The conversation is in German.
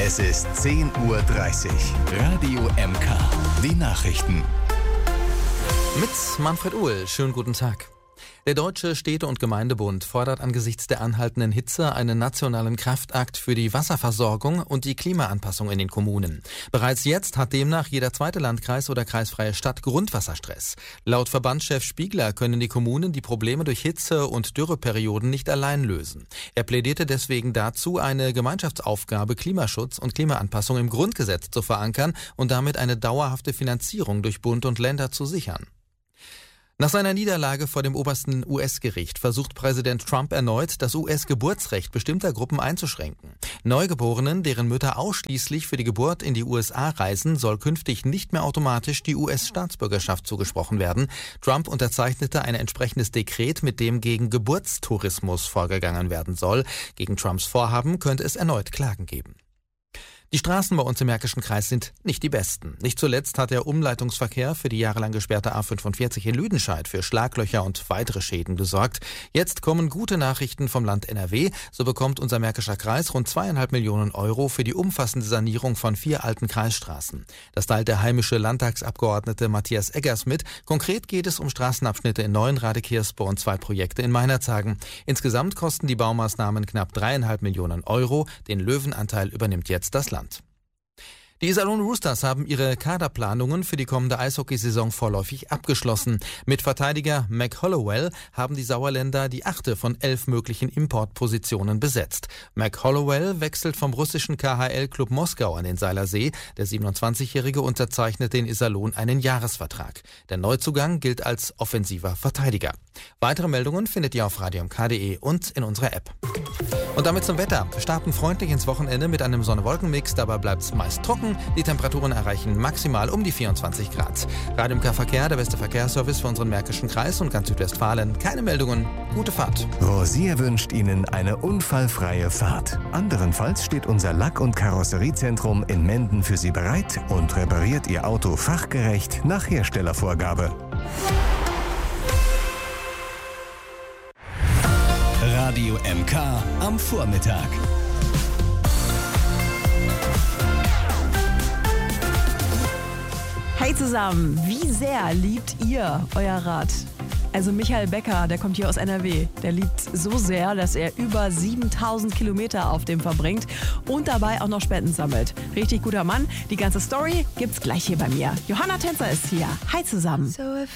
Es ist 10:30 Uhr. Radio MK. Die Nachrichten. Mit Manfred Uhl. Schönen guten Tag. Der Deutsche Städte- und Gemeindebund fordert angesichts der anhaltenden Hitze einen nationalen Kraftakt für die Wasserversorgung und die Klimaanpassung in den Kommunen. Bereits jetzt hat demnach jeder zweite Landkreis oder kreisfreie Stadt Grundwasserstress. Laut Verbandschef Spiegler können die Kommunen die Probleme durch Hitze- und Dürreperioden nicht allein lösen. Er plädierte deswegen dazu, eine Gemeinschaftsaufgabe Klimaschutz und Klimaanpassung im Grundgesetz zu verankern und damit eine dauerhafte Finanzierung durch Bund und Länder zu sichern. Nach seiner Niederlage vor dem obersten US-Gericht versucht Präsident Trump erneut, das US-Geburtsrecht bestimmter Gruppen einzuschränken. Neugeborenen, deren Mütter ausschließlich für die Geburt in die USA reisen, soll künftig nicht mehr automatisch die US-Staatsbürgerschaft zugesprochen werden. Trump unterzeichnete ein entsprechendes Dekret, mit dem gegen Geburtstourismus vorgegangen werden soll. Gegen Trumps Vorhaben könnte es erneut Klagen geben. Die Straßen bei uns im Märkischen Kreis sind nicht die besten. Nicht zuletzt hat der Umleitungsverkehr für die jahrelang gesperrte A45 in Lüdenscheid für Schlaglöcher und weitere Schäden gesorgt. Jetzt kommen gute Nachrichten vom Land NRW. So bekommt unser Märkischer Kreis rund 2,5 Millionen Euro für die umfassende Sanierung von 4 alten Kreisstraßen. Das teilt der heimische Landtagsabgeordnete Matthias Eggers mit. Konkret geht es um Straßenabschnitte in Neuenrade-Kerspo und 2 Projekte in Meinerzhagen. Insgesamt kosten die Baumaßnahmen knapp 3,5 Millionen Euro. Den Löwenanteil übernimmt jetzt das Land. Die Iserlohn Roosters haben ihre Kaderplanungen für die kommende Eishockeysaison vorläufig abgeschlossen. Mit Verteidiger Mac Hollowell haben die Sauerländer die 8. von 11 möglichen Importpositionen besetzt. Mac Hollowell wechselt vom russischen KHL-Club Moskau an den Seilersee. Der 27-Jährige unterzeichnet in Iserlohn einen Jahresvertrag. Der Neuzugang gilt als offensiver Verteidiger. Weitere Meldungen findet ihr auf radiomk.de und in unserer App. Und damit zum Wetter. Wir starten freundlich ins Wochenende mit einem Sonne-Wolken-Mix. Dabei bleibt es meist trocken. Die Temperaturen erreichen maximal um die 24 Grad. Radio MK Verkehr, der beste Verkehrsservice für unseren Märkischen Kreis und ganz Südwestfalen. Keine Meldungen. Gute Fahrt. Rosier wünscht Ihnen eine unfallfreie Fahrt. Anderenfalls steht unser Lack- und Karosseriezentrum in Menden für Sie bereit und repariert Ihr Auto fachgerecht nach Herstellervorgabe. Radio MK am Vormittag. Hey zusammen, wie sehr liebt ihr euer Rad? Also Michael Becker, der kommt hier aus NRW, der liebt so sehr, dass er über 7000 Kilometer auf dem verbringt und dabei auch noch Spenden sammelt. Richtig guter Mann. Die ganze Story gibt's gleich hier bei mir. Johanna Tänzer ist hier. Hi zusammen.